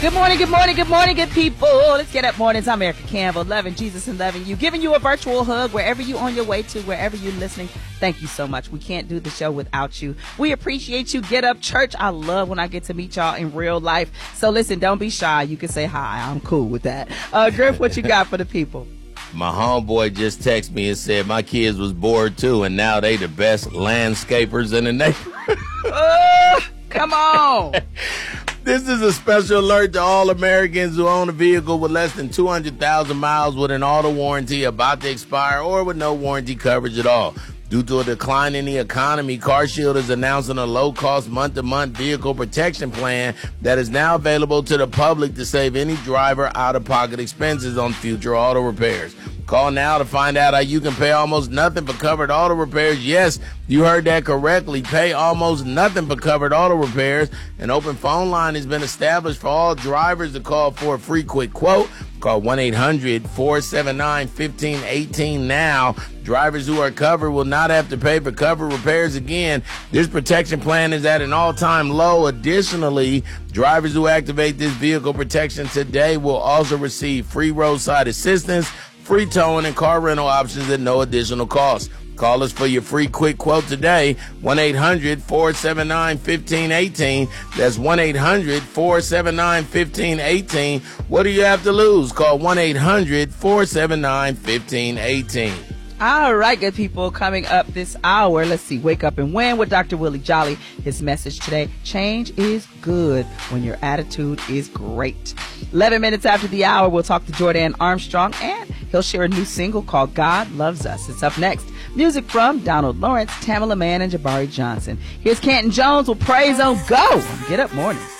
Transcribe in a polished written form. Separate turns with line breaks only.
Good morning, good morning, good morning, good people. Let's get up mornings. I'm Erica Campbell, loving Jesus and loving you, giving you a virtual hug wherever you're on your way to, wherever you're listening. Thank you so much. We can't do the show without you. We appreciate you. Get up, church. I love when I get to meet y'all in real life. So listen, don't be shy. You can say hi. I'm cool with that. Griff, what you got for the people?
My homeboy just texted me and said my kids was bored too, and now they the best landscapers in the neighborhood.
Come on.
This is a special alert to all Americans who own a vehicle with less than 200,000 miles with an auto warranty about to expire or with no warranty coverage at all. Due to a decline in the economy, CarShield is announcing a low-cost month-to-month vehicle protection plan that is now available to the public to save any driver out-of-pocket expenses on future auto repairs. Call now to find out how you can pay almost nothing for covered auto repairs. Yes, you heard that correctly. Pay almost nothing for covered auto repairs. An open phone line has been established for all drivers to call for a free quick quote. Call 1-800-479-1518 now. Drivers who are covered will not have to pay for covered repairs again. This protection plan is at an all-time low. Additionally, drivers who activate this vehicle protection today will also receive free roadside assistance, free towing, and car rental options at no additional cost. Call us for your free quick quote today, 1-800-479-1518. That's 1-800-479-1518. What do you have to lose? Call 1-800-479-1518.
All right, good people, coming up this hour, let's see, Wake Up and Win with Dr. Willie Jolly. His message today, change is good when your attitude is great. 11 minutes after the hour, we'll talk to Jordan Armstrong, and he'll share a new single called God Loves Us. It's up next. Music from Donald Lawrence, Tamela Mann, and Jabari Johnson. Here's Canton Jones with Praise on Go. Get up morning.